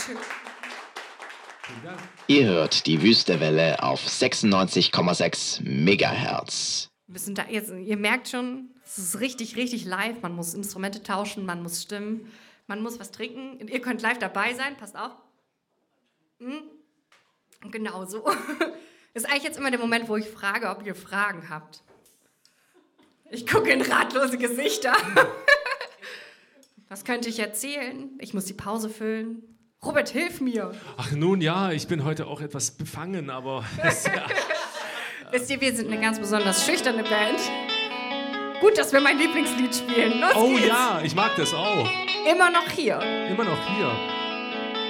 Dankeschön. Ihr hört die Wüstewelle auf 96,6 Megahertz. Wir sind da jetzt, ihr merkt schon, es ist richtig, richtig live. Man muss Instrumente tauschen, man muss stimmen, man muss was trinken. Und ihr könnt live dabei sein, passt auf. Genau so. Das ist eigentlich jetzt immer der Moment, wo ich frage, ob ihr Fragen habt. Ich gucke in ratlose Gesichter. Was könnte ich erzählen? Ich muss die Pause füllen. Robert, hilf mir. Ach nun ja, ich bin heute auch etwas befangen, aber... Wisst ihr, wir sind eine ganz besonders schüchterne Band. Gut, dass wir mein Lieblingslied spielen. Los Oh geht's. ja, ich mag das auch. Immer noch hier. Immer noch hier.